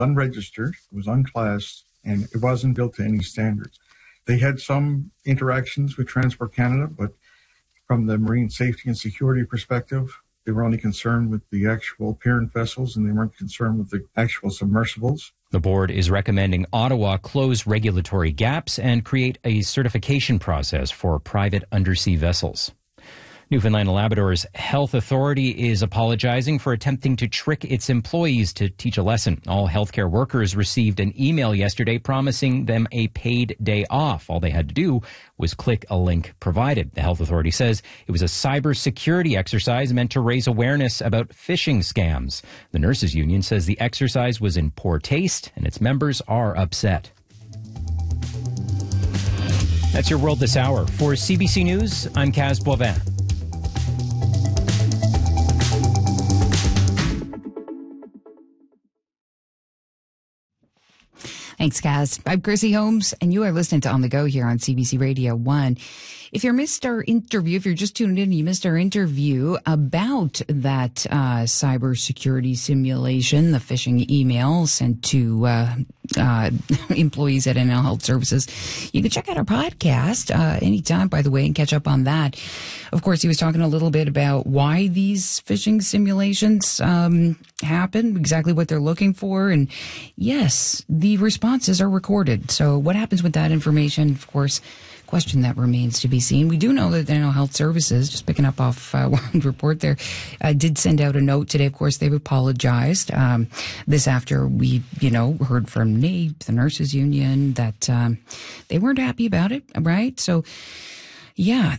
unregistered, it was unclassed, and it wasn't built to any standards. They had some interactions with Transport Canada, but from the marine safety and security perspective, they were only concerned with the actual parent vessels, and they weren't concerned with the actual submersibles. The board is recommending Ottawa close regulatory gaps and create a certification process for private undersea vessels. Newfoundland and Labrador's health authority is apologizing for attempting to trick its employees to teach a lesson. All healthcare workers received an email yesterday promising them a paid day off. All they had to do was click a link provided. The health authority says it was a cybersecurity exercise meant to raise awareness about phishing scams. The nurses union says the exercise was in poor taste and its members are upset. That's your World This Hour. For CBC News, I'm Kaz Boivin. Thanks, Kaz. I'm Chrissy Holmes, and you are listening to On the Go here on CBC Radio 1. If you missed our interview, if you're just tuned in, you missed our interview about that cybersecurity simulation, the phishing email sent to employees at NL Health Services. You can check out our podcast anytime, by the way, and catch up on that. Of course, he was talking a little bit about why these phishing simulations happen, exactly what they're looking for. And yes, the responses are recorded. So what happens with that information, of course, question that remains to be seen. We do know that NL Health Services, just picking up off one report there, did send out a note today. Of course, they've apologized. This after we, heard from NAPE, the nurses union, that they weren't happy about it, right? So, yeah,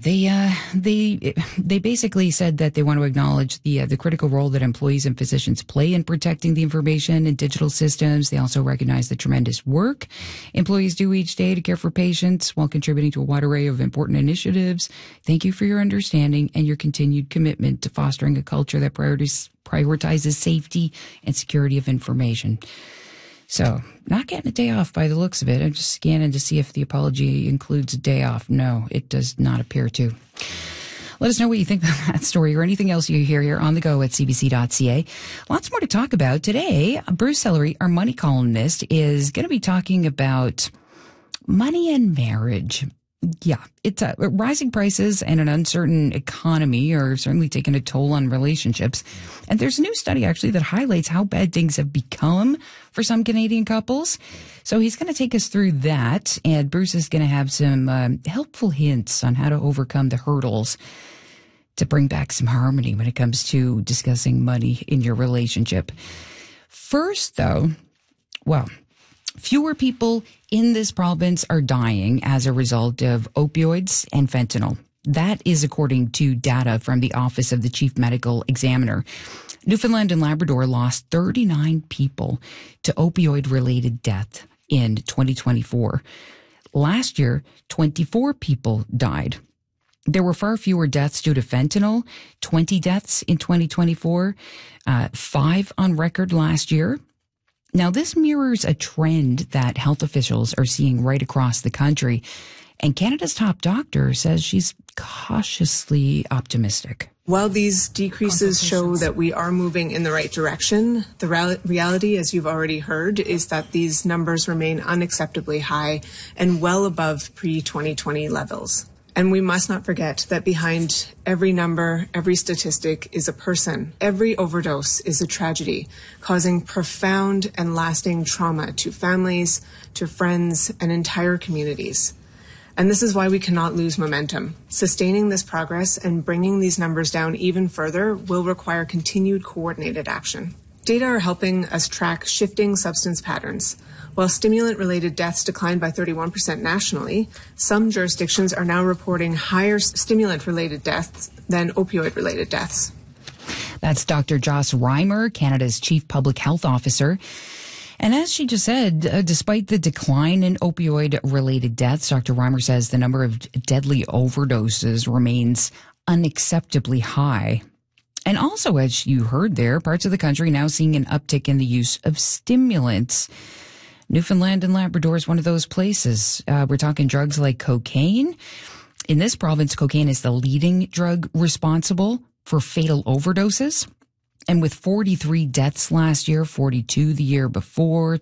they basically said that they want to acknowledge the critical role that employees and physicians play in protecting the information and digital systems. They also recognize the tremendous work employees do each day to care for patients while contributing to a wide array of important initiatives. Thank you for your understanding and your continued commitment to fostering a culture that prioritizes safety and security of information. So, not getting a day off by the looks of it. I'm just scanning to see if the apology includes a day off. No, it does not appear to. Let us know what you think of that story or anything else you hear here on the go at cbc.ca. Lots more to talk about. Today, Bruce Sellery, our money columnist, is going to be talking about money and marriage. Yeah, it's rising prices and an uncertain economy are certainly taking a toll on relationships. And there's a new study actually that highlights how bad things have become for some Canadian couples. So he's going to take us through that. And Bruce is going to have some helpful hints on how to overcome the hurdles to bring back some harmony when it comes to discussing money in your relationship. First, though, fewer people in this province are dying as a result of opioids and fentanyl. That is according to data from the Office of the Chief Medical Examiner. Newfoundland and Labrador lost 39 people to opioid-related death in 2024. Last year, 24 people died. There were far fewer deaths due to fentanyl, 20 deaths in 2024, 5 on record last year. Now, this mirrors a trend that health officials are seeing right across the country, and Canada's top doctor says she's cautiously optimistic. While these decreases show that we are moving in the right direction, the reality, as you've already heard, is that these numbers remain unacceptably high and well above pre-2020 levels. And we must not forget that behind every number, every statistic is a person. Every overdose is a tragedy, causing profound and lasting trauma to families, to friends, and entire communities. And this is why we cannot lose momentum. Sustaining this progress and bringing these numbers down even further will require continued coordinated action. Data are helping us track shifting substance patterns. While stimulant-related deaths declined by 31% nationally, some jurisdictions are now reporting higher stimulant-related deaths than opioid-related deaths. That's Dr. Joss Reimer, Canada's Chief Public Health Officer. And as she just said, despite the decline in opioid-related deaths, Dr. Reimer says the number of deadly overdoses remains unacceptably high. And also, as you heard there, parts of the country now seeing an uptick in the use of stimulants. Newfoundland and Labrador is one of those places. We're talking drugs like cocaine. In this province, cocaine is the leading drug responsible for fatal overdoses. And with 43 deaths last year, 42 the year before,